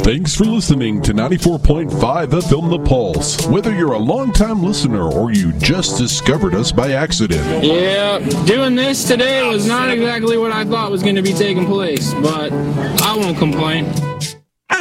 Thanks for listening to 94.5 FM The Pulse. Whether you're a longtime listener or you just discovered us by accident. Yeah, doing this today was not exactly what I thought was going to be taking place, but I won't complain.